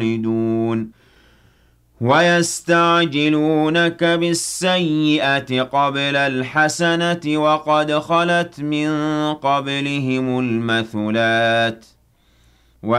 يَعْرِضُونَ وَيَسْتَعْجِلُونَكَ بِالسَّيِّئَةِ قَبْلَ الْحَسَنَةِ وَقَدْ خَلَتْ مِن قَبْلِهِمُ الْمَثُلَاتُ